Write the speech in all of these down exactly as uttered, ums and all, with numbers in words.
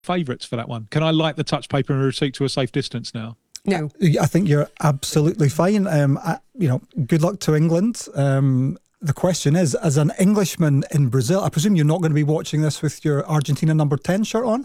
favourites for that one? Can I light the touch paper and retreat to a safe distance now? No. I think you're absolutely fine. Um, I, you know, good luck to England. Um, the question is, as an Englishman in Brazil, I presume you're not going to be watching this with your Argentina number ten shirt on?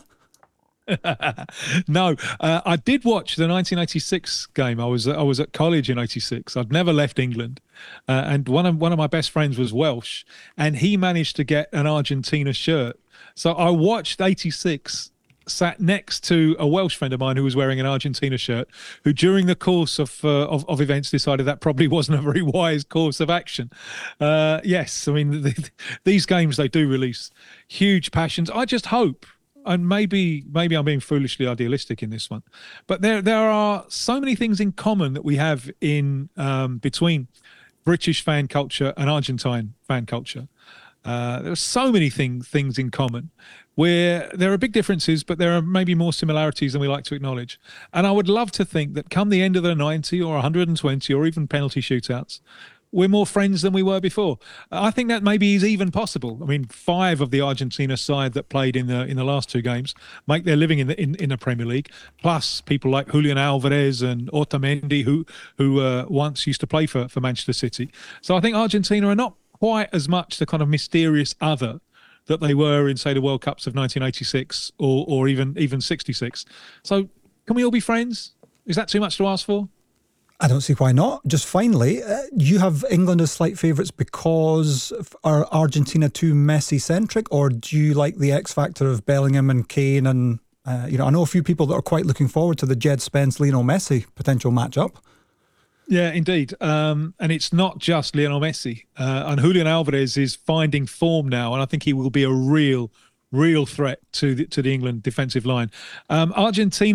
No, uh, I did watch the nineteen eighty-six game. I was I was at college in eighty-six. I'd never left England, uh, and one of one of my best friends was Welsh, and he managed to get an Argentina shirt. So I watched eighty-six, sat next to a Welsh friend of mine who was wearing an Argentina shirt, who during the course of uh, of, of events decided that probably wasn't a very wise course of action. Uh, yes, I mean the, these games, they do release huge passions. I just hope. And maybe maybe I'm being foolishly idealistic in this one, but there there are so many things in common that we have in um, between British fan culture and Argentine fan culture. Uh, there are so many thing, things in common where there are big differences, but there are maybe more similarities than we like to acknowledge. And I would love to think that come the end of the ninety or one hundred twenty or even penalty shootouts, we're more friends than we were before. I think that maybe is even possible. I mean, five of the Argentina side that played in the in the last two games make their living in the in, in the Premier League. Plus, people like Julian Alvarez and Otamendi, who who uh, once used to play for for Manchester City. So I think Argentina are not quite as much the kind of mysterious other that they were in, say, the World Cups of nineteen eighty-six or or even even sixty-six. So can we all be friends? Is that too much to ask for? I don't see why not. Just finally, uh, you have England as slight favourites because are Argentina too Messi-centric, or do you like the X factor of Bellingham and Kane? And uh, you know, I know a few people that are quite looking forward to the Jed Spence Lionel Messi potential matchup. Yeah, indeed. Um, and it's not just Lionel Messi. Uh, and Julian Alvarez is finding form now, and I think he will be a real, real threat to the, to the England defensive line. Um, Argentina